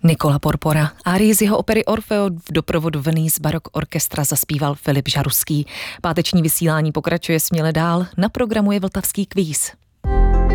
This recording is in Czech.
Nikola Porpora. Árii z jeho opery Orfeo v doprovodu Venice Baroque Orchestra zaspíval Filip Žaruský. Páteční vysílání pokračuje směle dál, na programu je vltavský kvíz.